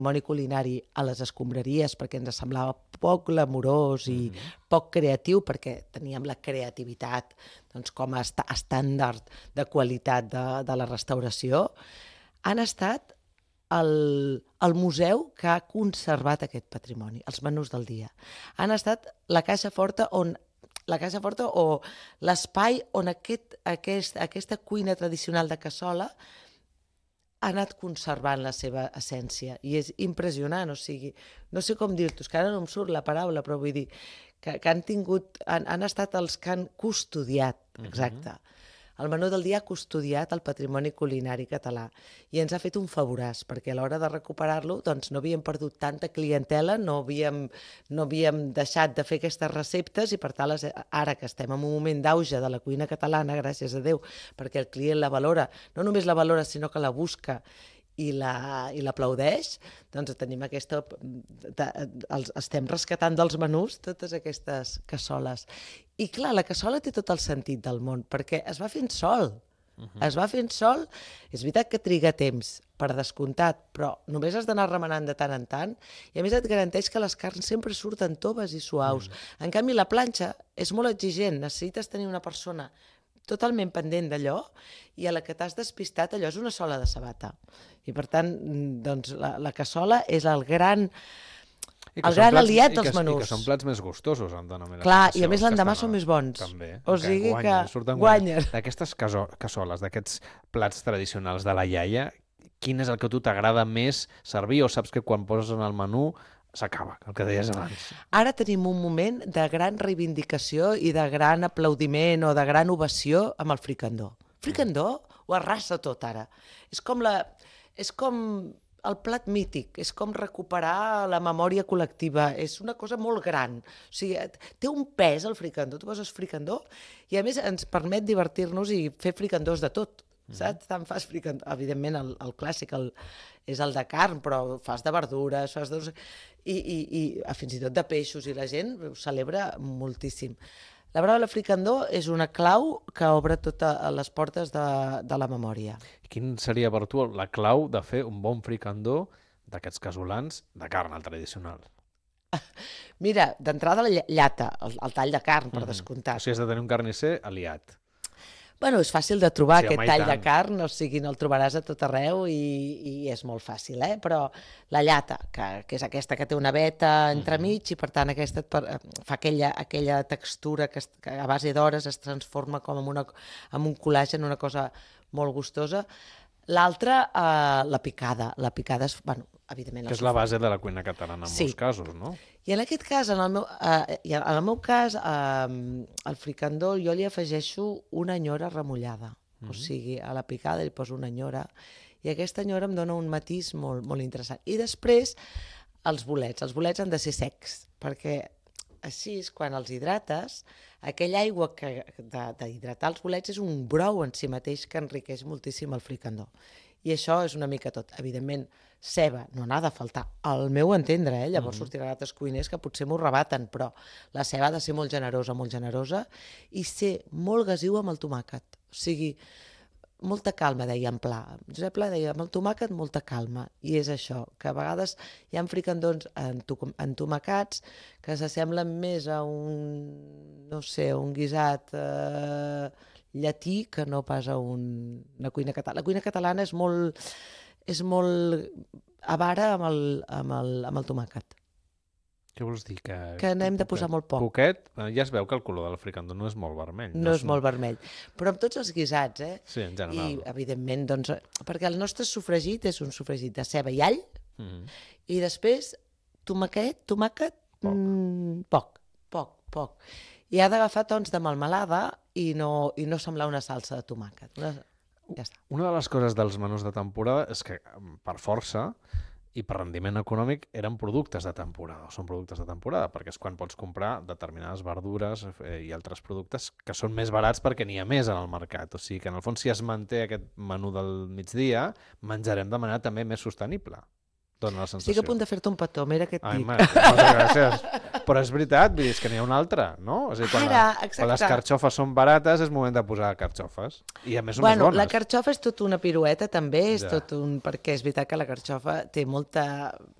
patrimoni culinari a les escombraries perquè ens semblava poc glamurós i poc creatiu, perquè teníem la creativitat com a estàndard de qualitat de la restauració, han estat el museu que ha conservat aquest patrimoni, els menús del dia. Han estat la caixa forta o l'espai on aquesta cuina tradicional de cassola ha anat conservant la seva essència i és impressionant, o sigui, no sé com dir-t'ho, és que ara no em surt la paraula, però vull dir que han estat els que han custodiat, exacte, el menú del dia ha custodiat el patrimoni culinari català i ens ha fet un favoràs, perquè a l'hora de recuperar-lo doncs no havíem perdut tanta clientela, no havíem deixat de fer aquestes receptes i per tant ara que estem en un moment d'auge de la cuina catalana, gràcies a Déu, perquè el client la valora, no només la valora sinó que la busca i l'aplaudeix, doncs tenim estem rescatant dels menús totes aquestes cassoles. I clar, la cassola té tot el sentit del món, perquè es va fent sol. Es va fent sol, és veritat que triga temps, per descomptat, però només has d'anar remenant de tant en tant, i a més et garanteix que les carns sempre surten toves i suaus. En canvi, la planxa és molt exigent, necessites tenir una persona totalment pendent d'allò, i a la que t'has despistat allò és una sola de sabata. I per tant, doncs, la cassola és el gran aliat dels menús. I que són plats més gustosos, en denominació. Clar, i a més l'endemà són més bons. També. O sigui que guanyen. D'aquestes cassoles, d'aquests plats tradicionals de la iaia, quin és el que a tu t'agrada més servir o saps que quan poses en el menú s'acaba, el que deies abans? Ara tenim un moment de gran reivindicació i de gran aplaudiment o de gran ovació amb el fricandó. Fricandó ho arrasa tot ara. És com el plat mític, és com recuperar la memòria col·lectiva, és una cosa molt gran. O sigui, té un pes el fricandó, tu poses fricandó i a més ens permet divertir-nos i fer fricandós de tot. Saps? Tant fas fricandó, evidentment el clàssic és el de carn, però fas de verdures, i fins i tot de peixos, i la gent ho celebra moltíssim. La paraula fricandó és una clau que obre totes les portes de la memòria. Quin seria per tu la clau de fer un bon fricandó d'aquests casolans de carn, el tradicional? Mira, d'entrada la llata, el tall de carn, per descomptat. O sigui, has de tenir un carnisser aliat. Bueno, és fàcil de trobar aquest tall de carn, o sigui, no el trobaràs a tot arreu i és molt fàcil, però la llata, que és aquesta que té una veta entremig i per tant aquesta fa aquella textura que a base d'hores es transforma com en un col·làgen, una cosa molt gustosa. L'altra, la picada. La picada és, evidentment... Que és la base de la cuina catalana en molts casos, no? I en aquest cas, en el meu cas, al fricandó jo li afegeixo una enyora remullada. O sigui, a la picada li poso una enyora i aquesta enyora em dona un matís molt, molt interessant. I després, els bolets. Els bolets han de ser secs, perquè així, quan els hidrates, aquella aigua d'hidratar els bolets és un brou en si mateix que enriqueix moltíssim el fricandó. I això és una mica tot. Evidentment, ceba no n'ha de faltar, al meu entendre, llavors sortiran altres cuiners que potser m'ho rebaten, però la ceba ha de ser molt generosa, i ser molt gasiu amb el tomàquet. O sigui, molta calma, deia en Pla. Josep Pla deia, amb el tomàquet, molta calma. I és això, que a vegades hi ha fricandons entomacats que s'assemblen més a un guisat llatí que no pas a una cuina catalana. La cuina catalana és molt avara amb el tomàquet. Què vols dir? Que n'hem de posar molt poc. Poquet, ja es veu que el color del fricandó no és molt vermell. No és molt vermell, però amb tots els guisats, Sí, en general. I, evidentment, doncs, perquè el nostre sofregit és un sofregit de ceba i all, i després tomàquet, poc. I ha d'agafar tons de melmelada i no semblar una salsa de tomàquet. Ja està. Una de les coses dels menús de temporada és que, per força, i per rendiment econòmic eren productes de temporada, o són productes de temporada, perquè és quan pots comprar determinades verdures i altres productes que són més barats perquè n'hi ha més en el mercat. O sigui que en el fons si es manté aquest menú del migdia, menjarem de manera també més sostenible. dona la sensació. Estic a punt de fer-te un petó, mira què et Ai, dic. moltes gràcies. Però és veritat, vull dir, és que n'hi ha una altra, no? És a dir, quan les carxofes són barates és moment de posar carxofes. I a més són més bones. La carxofa és tot una pirueta també, és tot un... perquè és veritat que la carxofa té molta